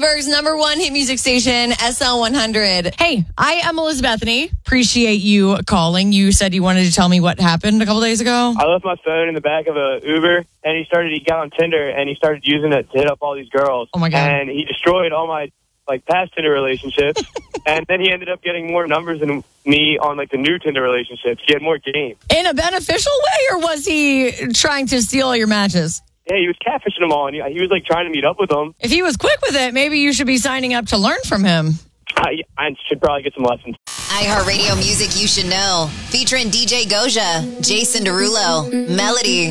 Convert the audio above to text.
Pittsburgh's #1 hit music station, SL100. Hey, I am Elizabethany. Appreciate you calling. You said you wanted to tell me what happened a couple days ago. I left my phone in the back of a Uber, and he got on Tinder, and he started using it to hit up all these girls. Oh, my God. And he destroyed all my past Tinder relationships, and then he ended up getting more numbers than me on the new Tinder relationships. He had more game. In a beneficial way, or was he trying to steal all your matches? Yeah, he was catfishing them all, and he was trying to meet up with them. If he was quick with it, maybe you should be signing up to learn from him. I should probably get some lessons. iHeartRadio music you should know. Featuring DJ Goja, Jason Derulo, Melody,